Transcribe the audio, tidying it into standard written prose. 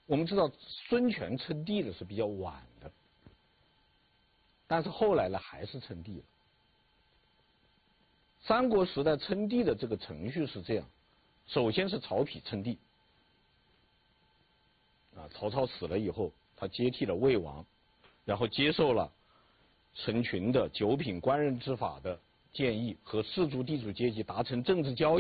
我们知道孙权称帝的是比较晚的，但是后来呢还是称帝了。三国时代称帝的这个程序是这样：首先是曹丕称帝，曹操死了以后，他接替了魏王，然后接受了陈群的九品官人之法的建议，和士族地主阶级达成政治交易。